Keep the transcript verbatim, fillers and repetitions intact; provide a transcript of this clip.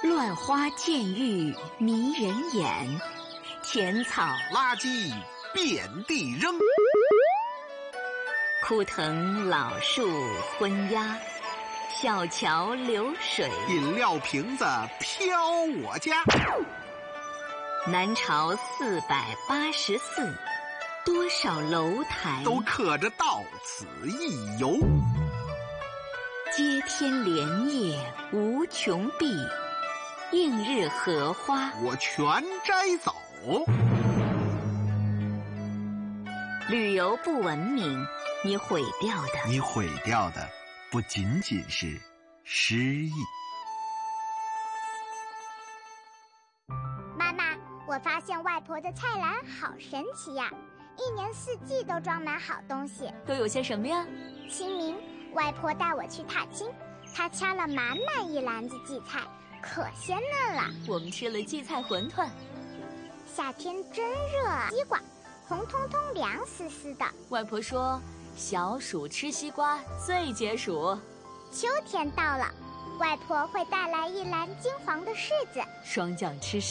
乱花渐欲迷人眼，浅草垃圾遍地扔。 枯藤老树昏鸦，小桥流水饮料瓶子飘我家。 南朝四百八十寺，多少楼台都刻着到此一游。 接天莲叶无穷碧，映日荷花我全摘走。 旅游不文明，你毁掉的你毁掉的不仅仅是诗意。 妈妈，我发现外婆的菜篮好神奇呀，一年四季都装满好东西。 都有些什么呀？ 清明，外婆带我去踏青，她掐了满满一篮子荠菜，可鲜嫩了。 我们吃了荠菜馄饨。 夏天真热啊，西瓜红彤彤凉丝丝的。 外婆说小暑吃西瓜最解暑。 秋天到了，外婆会带来一篮金黄的柿子。 霜降吃